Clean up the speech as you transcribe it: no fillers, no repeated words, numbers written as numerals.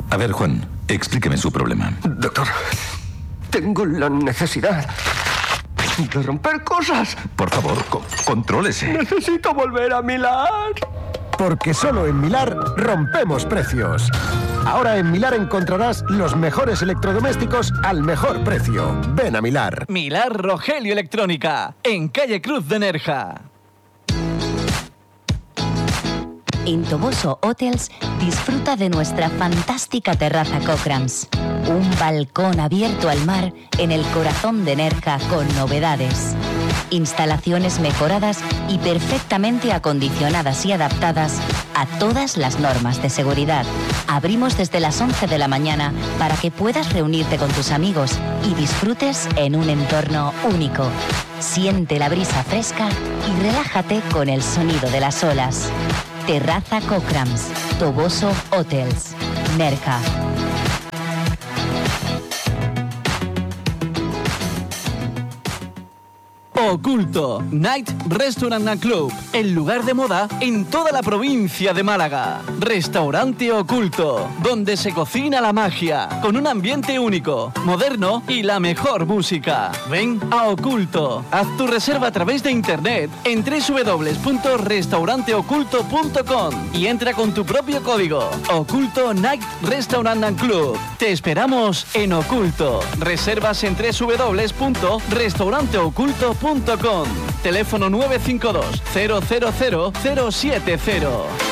A ver, Juan, explíqueme su problema. Doctor, tengo la necesidad de romper cosas. Por favor, contrólese. Necesito volver a Millar. Porque solo en Millar rompemos precios. Ahora en Millar encontrarás los mejores electrodomésticos al mejor precio. Ven a Millar. Millar Rogelio Electrónica, en calle Cruz de Nerja. En Toboso Hotels disfruta de nuestra fantástica terraza Cochrams. Un balcón abierto al mar en el corazón de Nerja con novedades. Instalaciones mejoradas y perfectamente acondicionadas y adaptadas a todas las normas de seguridad. Abrimos desde las 11 de la mañana para que puedas reunirte con tus amigos y disfrutes en un entorno único. Siente la brisa fresca y relájate con el sonido de las olas. Terraza Cochrams, Toboso Hotels, Nerja. Oculto, Night Restaurant and Club, el lugar de moda en toda la provincia de Málaga. Restaurante Oculto, donde se cocina la magia, con un ambiente único, moderno y la mejor música. Ven a Oculto, haz tu reserva a través de internet en www.restauranteoculto.com y entra con tu propio código. Oculto Night Restaurant and Club. Te esperamos en Oculto. Reservas en www.restauranteoculto.com. Teléfono 952 000 070.